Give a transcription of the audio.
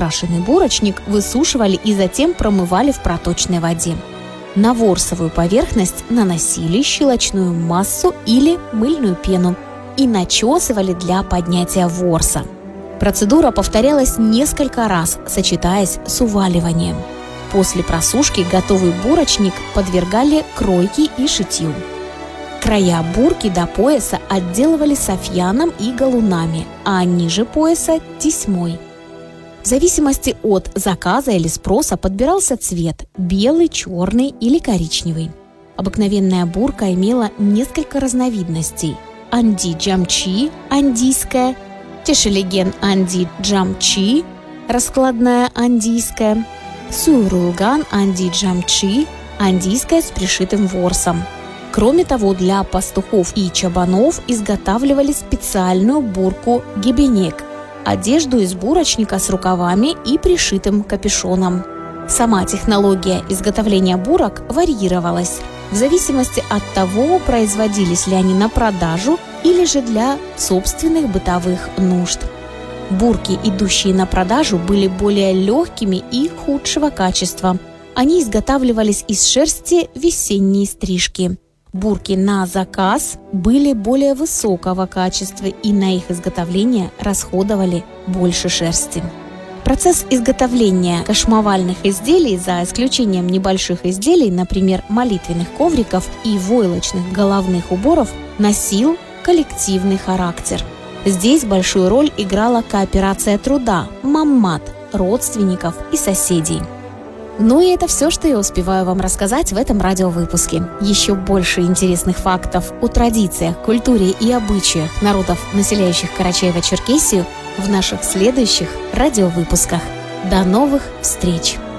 раскрашенный бурочник высушивали и затем промывали в проточной воде. На ворсовую поверхность наносили щелочную массу или мыльную пену и начесывали для поднятия ворса. Процедура повторялась несколько раз, сочетаясь с уваливанием. После просушки готовый бурочник подвергали кройке и шитью. Края бурки до пояса отделывали софьяном и галунами, а ниже пояса – тесьмой. В зависимости от заказа или спроса подбирался цвет – белый, черный или коричневый. Обыкновенная бурка имела несколько разновидностей – анди-джамчи – андийская, тешелеген анди-джамчи – раскладная андийская, суйрулган анди-джамчи – андийская с пришитым ворсом. Кроме того, для пастухов и чабанов изготавливали специальную бурку гебенек – одежду из бурочника с рукавами и пришитым капюшоном. Сама технология изготовления бурок варьировалась в зависимости от того, производились ли они на продажу или же для собственных бытовых нужд. Бурки, идущие на продажу, были более легкими и худшего качества. Они изготавливались из шерсти весенней стрижки. Бурки на заказ были более высокого качества и на их изготовление расходовали больше шерсти. Процесс изготовления кашмавальных изделий, за исключением небольших изделий, например, молитвенных ковриков и войлочных головных уборов, носил коллективный характер. Здесь большую роль играла кооперация труда, маммат, родственников и соседей. Ну и это все, что я успеваю вам рассказать в этом радиовыпуске. Еще больше интересных фактов о традициях, культуре и обычаях народов, населяющих Карачаево-Черкесию, в наших следующих радиовыпусках. До новых встреч!